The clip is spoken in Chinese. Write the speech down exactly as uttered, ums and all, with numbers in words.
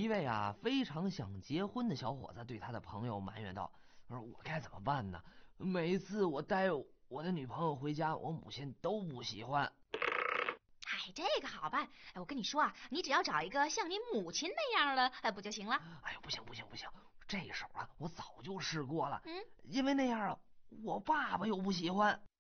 一位啊非常想结婚的小伙子对他的朋友埋怨道：说我该怎么办呢？每次我带我的女朋友回家，我母亲都不喜欢。 哎，这个好办，我跟你说啊，你只要找一个像你母亲那样的，不就行了？ 哎呦，不行不行不行，这手啊我早就试过了， 嗯， 因为那样啊我爸爸又不喜欢。